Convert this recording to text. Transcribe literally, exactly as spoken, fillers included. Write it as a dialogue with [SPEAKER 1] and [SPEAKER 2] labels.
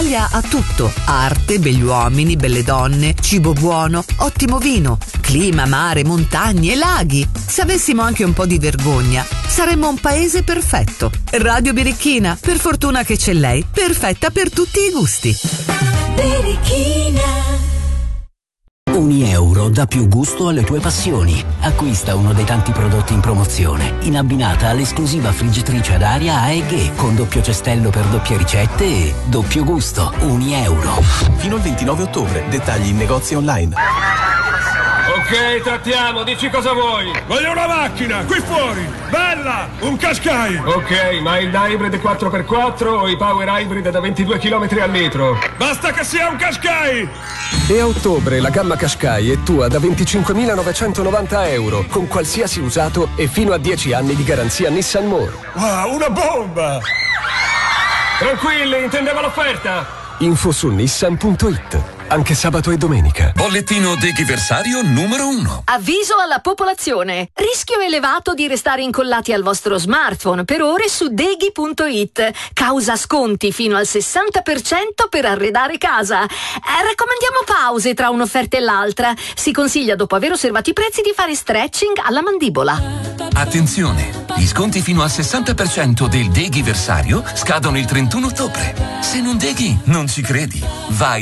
[SPEAKER 1] Italia ha tutto: arte, begli uomini, belle donne, cibo buono, ottimo vino, clima, mare, montagne, laghi. Se avessimo anche un po' di vergogna, saremmo un paese perfetto. Radio Birichina, per fortuna che c'è lei, perfetta per tutti i gusti.
[SPEAKER 2] Birichina.
[SPEAKER 3] Ogni euro dà più gusto alle tue passioni. Acquista uno dei tanti prodotti in promozione, in abbinata all'esclusiva friggitrice ad aria A E G con doppio cestello per doppie ricette e doppio gusto. Ogni euro.
[SPEAKER 4] Fino al ventinove ottobre. Dettagli in negozi online.
[SPEAKER 5] Ok, trattiamo, dici cosa vuoi.
[SPEAKER 6] Voglio una macchina, qui fuori, bella, un Qashqai.
[SPEAKER 5] Ok, ma il hybrid quattro per quattro o i power hybrid da ventidue chilometri al litro?
[SPEAKER 6] Basta che sia un Qashqai.
[SPEAKER 7] E a ottobre la gamma Qashqai è tua da venticinquemilanovecentovananta euro, con qualsiasi usato e fino a dieci anni di garanzia Nissan More.
[SPEAKER 6] Wow, una bomba!
[SPEAKER 5] Tranquilli, intendevo l'offerta.
[SPEAKER 7] Info su nissan punto it. Anche sabato e domenica.
[SPEAKER 8] Bollettino deghiversario numero uno.
[SPEAKER 9] Avviso alla popolazione. Rischio elevato di restare incollati al vostro smartphone per ore su deghi punto it. Causa sconti fino al sessanta per cento per arredare casa. Eh, raccomandiamo pause tra un'offerta e l'altra. Si consiglia, dopo aver osservato i prezzi, di fare stretching alla mandibola.
[SPEAKER 8] Attenzione! Gli sconti fino al sessanta per cento del deghiversario scadono il trentuno ottobre. Se non deghi, non ci credi. Vai